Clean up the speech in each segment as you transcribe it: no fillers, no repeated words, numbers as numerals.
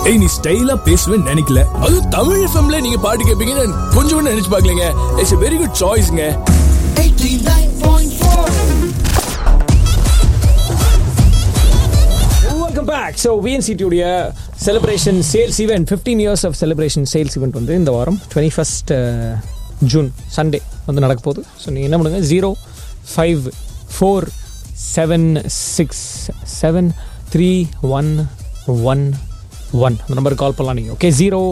ஏய் நீ ஸ்டைலா பேசுவேன்னு நினைக்கல. அதுவும் தமிழ் எஃப்எம்ல நீங்க பாட்டு கேட்பீங்கன்னு கொஞ்சம் கூட நினைச்சு பார்க்கலங்க. It's a very good choiceங்க. 89.4. Welcome back. So VNCT உடைய celebration sales event 15 years of celebration sales event வந்து இந்த வாரம் 21st ஜூன் சண்டே வந்து நடக்க போகுது. ஸோ நீங்கள் என்ன பண்ணுங்க 0547673111 அந்த நம்பருக்கு கால் பண்ணலாம் நீங்கள். Okay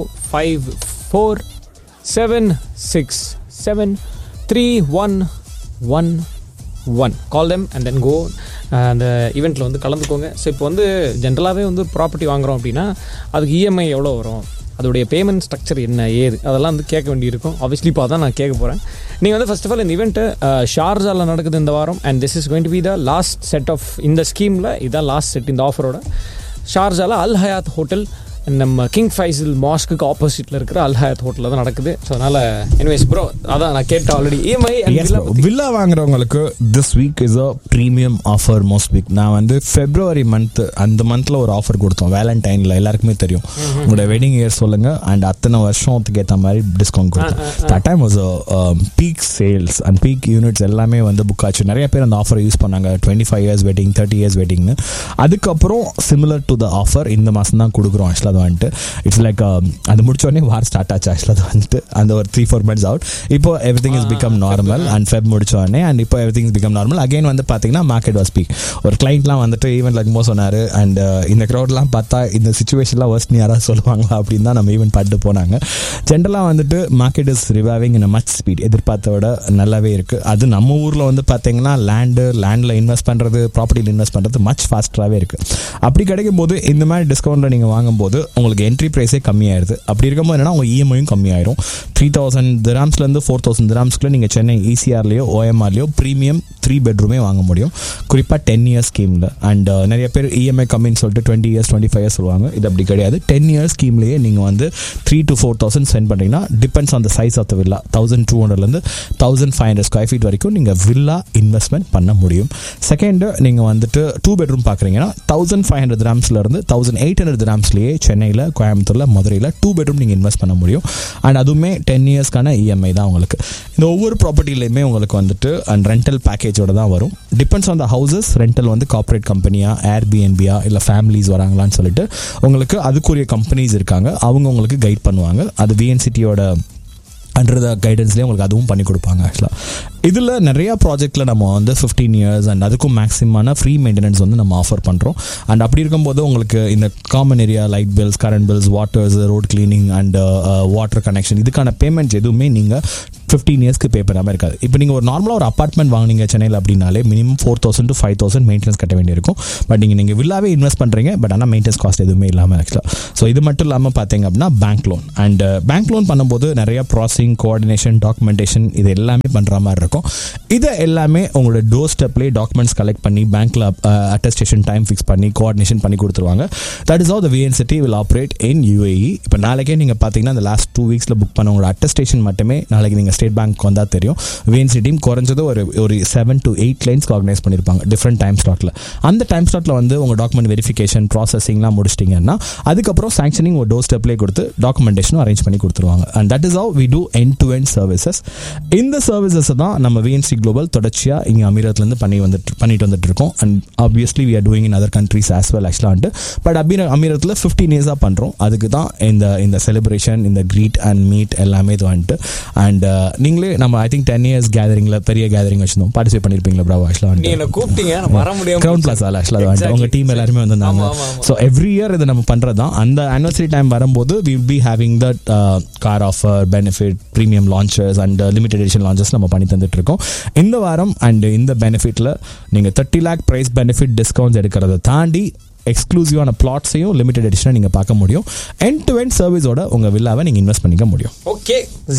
0547673111 call them and then go அந்த ஈவெண்ட்டில் வந்து கலந்துக்கோங்க. ஸோ இப்போ வந்து ஜென்ரலாகவே வந்து ஒரு ப்ராப்பர்ட்டி வாங்குகிறோம் அப்படின்னா அதுக்கு இஎம்ஐ எவ்வளோ வரும், அதோடைய பேமெண்ட் ஸ்ட்ரக்சர் என்ன ஏது அதெல்லாம் வந்து கேட்க வேண்டியிருக்கும். ஆப்வியஸ்லி இப்போ அதான் நான் கேட்க போகிறேன். நீங்கள் வந்து ஃபர்ஸ்ட் ஆஃப் ஆல் இந்த ஈவெண்ட்டு ஷார்ஜாவில் நடக்குது இந்த வாரம். And this is going to be the last set of இந்த ஸ்கீமில். இதான் லாஸ்ட் செட் இந்த ஆஃபரோட. ஷார்ஜாவில் அல் ஹயாத் ஹோட்டல் நம்ம கிங் ஃபைசல் மாஸ்க்கு ஆப்போசிட்டில் இருக்கிற அல் ஹயாத் ஹோட்டலில் தான் நடக்குது. ஸோ அதனால் எனிவேஸ் ப்ரோ அதான் நான் கேட்டேன் ஆல்ரெடி இஎம்ஐ வில்லா வாங்குறவங்களுக்கு this week is a premium offer. Most week நான் வந்து ஃபெப்ரவரி மந்த் அந்த மந்தில் ஒரு ஆஃபர் கொடுத்தோம் வேலண்டைனில். எல்லாருக்குமே தெரியும் உங்களோட வெட்டிங் இயர் சொல்லுங்கள் அண்ட் அத்தனை வருஷத்துக்கு ஏற்ற மாதிரி டிஸ்கவுண்ட் கொடுத்தோம். That time was peak sales and peak units எல்லாமே வந்து புக் ஆச்சு. நிறைய பேர் அந்த ஆஃபரை யூஸ் பண்ணாங்க. 25 years வெட்டிங் 30 years வெட்டிங்னு. அதுக்கப்புறம் சிமிலர் டு த ஆஃபர் இந்த மாதம் தான் கொடுக்குறோம். ஆக்சுவலாக அது வந்துட்டு இட்ஸ் லைக் அது முடிச்சோடனே வார் ஸ்டார்ட் ஆச்சு. ஆக்சுவலாக அது வந்துட்டு அந்த ஒரு 3-4 months அவுட். இப்போ everything is become normal and Feb முடிச்சோடனே அண்ட் இப்போ everything is become normal again. வந்து பார்த்தீங்கன்னா மார்க்கெட் வாஸ் பீக். ஒரு கிளைண்ட்லாம் வந்துட்டு ஈவெண்ட் லக்மோ சொன்னார் அண்ட் இந்த க்ரௌட்லாம் பார்த்தா இந்த சுச்சுவேஷன்லாம் வர்ஸ்ட் யாராவது சொல்லுவாங்களா அப்படின்னு தான் நம்ம ஈவெண்ட் பார்த்துட்டு போனாங்க. ஜென்ரலாக வந்துட்டு market is reviving in much speed. எதிர்பார்த்த விட நல்லாவே இருக்குது. அது நம்ம ஊரில் வந்து பார்த்தீங்கன்னா லேண்டில் இன்வெஸ்ட் பண்ணுறது, ப்ராப்பர்ட்டியில் இன்வெஸ்ட் பண்ணுறது மச் ஃபாஸ்டராகவே இருக்குது. அப்படி கிடைக்கும் போது இந்த மாதிரி டிஸ்கவுண்ட்டில் நீங்கள் வாங்கும்போது உங்களுக்கு என்ட்ரி ப்ரைஸே கம்மியாயிருது. அப்படி இருக்கும்போது என்னன்னா உங்கள் இஎம்ஐயும் கம்மியாயிரும். 3000 dirhamsலேருந்து 4000 dirhamsக்குள்ள நீங்கள் சென்னை இசிஆர்லையோ ஓஎம்ஆர்லையோ ப்ரீமியம் 3 bedroom வாங்க முடியும். குறிப்பாக 10 years ஸ்கீமில். அண்ட் நிறைய பேர் இஎம்ஐ கம்மின்னு சொல்லிட்டு 20 years 25 years சொல்லுவாங்க. இது அப்படி கிடையாது. 10 years ஸ்கீம்லேயே நீங்கள் வந்து 3,000 to 4,000 ஸ்பெண்ட் பண்ணிங்கன்னா depends on the size of the villa 1200லேருந்து 1500 square feet வரைக்கும் நீங்கள் வில்லா இன்வெஸ்ட்மெண்ட் பண்ண முடியும். செகண்ட் நீங்கள் வந்துட்டு 2 bedroom பார்க்குறீங்கன்னா 1500 dirhamsலேருந்து 1800 dirhamsலேயே சென்னையில், கோயம்புத்தூரில், மதுரையில் 2 bedroom நீங்கள் இன்வெஸ்ட் பண்ண முடியும். அண்ட் அதுவுமே 10 yearsக்கான இஎம்ஐ தான் உங்களுக்கு. இந்த ஒவ்வொரு ப்ராப்பர்ட்டிலையுமே உங்களுக்கு வந்துட்டு அண்ட் ரெண்டல் பேக்கேஜோட தான் வரும். Depends on the houses. Rental வந்து கார்ப்பரேட் கம்பெனியா, ஏர்பிஎன்பியா இல்லை ஃபேமிலிஸ் வராங்களான்னு சொல்லிட்டு உங்களுக்கு அதுக்குரிய கம்பெனிஸ் இருக்காங்க. அவங்க உங்களுக்கு கைட் பண்ணுவாங்க. அது விஎன்சிட்டியோட அண்டர் த கைடன்ஸ்லேயே உங்களுக்கு அதுவும் பண்ணி கொடுப்பாங்க. ஆக்சுவலாக இதில் நிறையா ப்ராஜெக்டில் நம்ம வந்து 15 years அண்ட் அதுக்கும் மேக்ஸிமான ஃப்ரீ மெயின்டெனன்ஸ் வந்து நம்ம ஆஃபர் பண்ணுறோம். அண்ட் அப்படி இருக்கும்போது உங்களுக்கு இந்த common area light bills, current bills, waters, road cleaning and water connection இதுக்கான பேமெண்ட்ஸ் எதுவுமே நீங்கள் 15 yearsக்கு பே பண்ணாமல் இருக்காது. இப்போ நீங்கள் ஒரு நார்மலாக ஒரு அப்பார்ட்மெண்ட் வாங்கினீங்க சென்னையில் அப்படின்னாலே மினிமம் 4,000 to 5,000 மெயின்டெனன்ஸ் கட்ட வேண்டியிருக்கும். பட் நீங்கள் வில்லாவே இன்வெஸ்ட் பண்ணுறீங்க. பட் ஆனால் மெயின்டெனன்ஸ் காஸ்ட் எதுவுமே இல்லாமல் ஆக்சுவலாக. ஸோ இது மட்டும் இல்லாமல் பார்த்தீங்க அப்படின்னா bank loan. And bank loan பண்ணும்போது நிறைய ப்ராசஸிங், கோஆர்டினேஷன், டாக்குமெண்டேஷன் இது எல்லாமே பண்ணுற மாதிரி இருக்கும். இதை எல்லாமே உங்களோட டோர் ஸ்டெப்லேயே டாக்குமெண்ட்ஸ் கலெக்ட் பண்ணி பேங்க்கில் அட்டஸ்டேஷன் டைம் ஃபிக்ஸ் பண்ணி கோஆர்டினேஷன் பண்ணி கொடுத்துருவாங்க. That is how the VNCT will operate in UAE. இப்போ நாளைக்கே நீங்கள் பார்த்தீங்கன்னா இந்த லாஸ்ட் 2 weeksல புக் பண்ண உங்களோட அட்டஸ்டேஷன் மட்டுமே நாளைக்கு நீங்கள் ஸ்டேட் பேங்க் வந்தால் தெரியும். VNCT டீம் குறைஞ்சது ஒரு 7 to 8 கிளைண்ட்ஸ்க்கு ஆர்கனைஸ் பண்ணியிருப்பாங்க டிஃப்ரெண்ட் டைம் ஸ்லாட்டில். அந்த டைம் ஸ்லாட்டில் வந்து உங்கள் டாக்குமெண்ட் வெரிஃபிகேஷன் ப்ராசஸிங்லாம் முடிச்சிட்டிங்கன்னா அதுக்கப்புறம் சாங்ஷனிங் ஒரு டோர் ஸ்டெப்லேயே கொடுத்து டாக்குமெண்டேஷனும் அரேஞ்ச் பண்ணி கொடுத்துருவாங்க. And that is how we do end-to-end services. இந்த சர்வீசஸை தான் நம்ம VNCT குளோபல் தொடர்ச்சியாக இங்கே அமீரத்லேருந்து பண்ணிட்டு வந்துட்டு இருக்கோம். And obviously we are doing in other countries as well ஆக்சுவலாக. பட் அமீரத்தில் 15 years பண்ணுறோம். அதுக்கு தான் இந்த செலிப்ரேஷன், இந்த க்ரீட் அண்ட் மீட் எல்லாமே இது வந்துட்டு. அண்ட் நீங்களே நம்ம ஐ திங்க் 10 years கேதரிங்கில் பெரிய கேதரிங் வச்சிருந்தோம். பார்ட்டிசிபேட் பண்ணியிருப்பீங்களா ப்ராவோ ஆக்சுவலாக? கூப்பிட்டீங்க வர முடியும். கிரவுண்ட் பிளாஸால ஆக்சுவலாக வந்துட்டு உங்கள் டீம் எல்லாருமே வந்திருந்தாங்க. ஸோ எவ்ரி இயர் இதை நம்ம பண்ணுறது தான். அந்த ஆனிவர்சரி டைம் வரும்போது we will be having that car offer, benefit, premium launches and limited edition launches நம்ம பண்ணி தந்துட்டு இருக்கோம் இந்த வாரம். அண்ட் இந்த பெனிஃபிட்டில் நீங்கள் 30 lakh ப்ரைஸ் பெனிஃபிட் டிஸ்கவுண்ட்ஸ் எடுக்கிறத தாண்டி எக்ஸ்க்ளூசிவான பிளாட்ஸையும் லிமிடெட் எடிஷனாக நீங்கள் பார்க்க முடியும். எண்ட் டு எண்ட் சர்வீஸோட உங்கள் வில்லாவை நீங்கள் இன்வெஸ்ட் பண்ணிக்க முடியும். Okay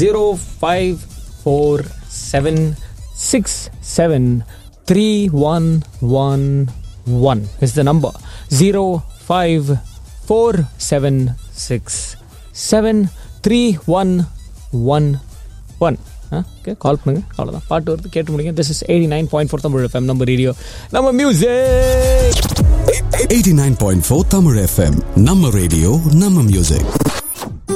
0547673111 is the number. 0547673111. Okay call பண்ணுங்க. அவ்வளோதான், பாட்டு வருது கேட்டு முடியுங்க. திஸ் இஸ் 89.4 தமிழ் FM நம்ம ரேடியோ நம்ம மியூசிக். 89.4 Tamil FM. நம்ம ரேடியோ நம்ம மியூசிக்.